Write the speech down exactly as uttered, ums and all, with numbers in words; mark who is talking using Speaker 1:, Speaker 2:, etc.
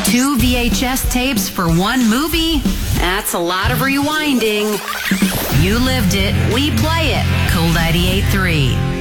Speaker 1: Two V H S tapes for one movie? That's a lot of rewinding. You lived it, we play it. Cool ninety-eight point three.